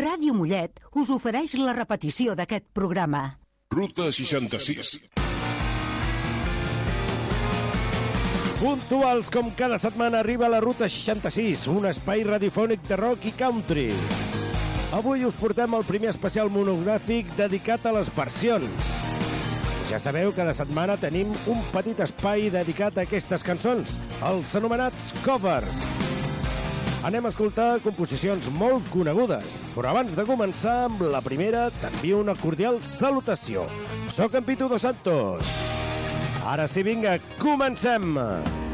Ràdio Mollet us ofereix la repetició d'aquest programa. Ruta 66. Puntuals com cada setmana arriba la Ruta 66, un espai radiofònic de rock i country. Avui us portem el primer especial monogràfic dedicat a les versions. Ja sabeu, cada setmana tenim un petit espai dedicat a aquestes cançons, els anomenats covers. Anem a escoltar composicions molt conegudes, però abans de començar amb la primera t'envio una cordial salutació. Soc en Pitu Dos Santos. Ara sí, vinga, comencem!